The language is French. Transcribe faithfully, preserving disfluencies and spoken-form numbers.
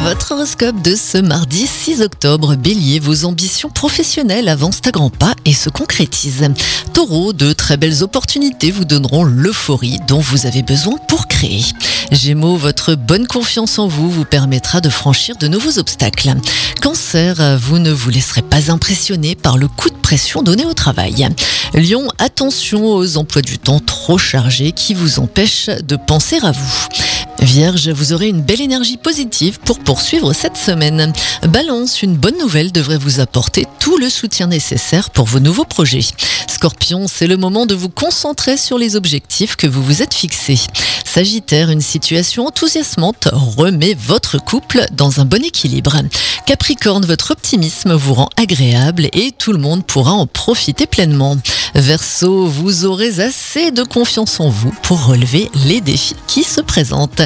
Votre horoscope de ce mardi six octobre. Bélier, vos ambitions professionnelles avancent à grands pas et se concrétisent. Taureau, de très belles opportunités vous donneront l'euphorie dont vous avez besoin pour créer. Gémeaux, votre bonne confiance en vous vous permettra de franchir de nouveaux obstacles. Cancer, vous ne vous laisserez pas impressionner par le coup de pression donné au travail. Lion, attention aux emplois du temps trop chargés qui vous empêchent de penser à vous. Vierge, vous aurez une belle énergie positive pour poursuivre cette semaine. Balance, une bonne nouvelle devrait vous apporter tout le soutien nécessaire pour vos nouveaux projets. Scorpion, c'est le moment de vous concentrer sur les objectifs que vous vous êtes fixés. Sagittaire, une situation enthousiasmante remet votre couple dans un bon équilibre. Capricorne, votre optimisme vous rend agréable et tout le monde pourra en profiter pleinement. Verseau, vous aurez assez de confiance en vous pour relever les défis qui se présentent.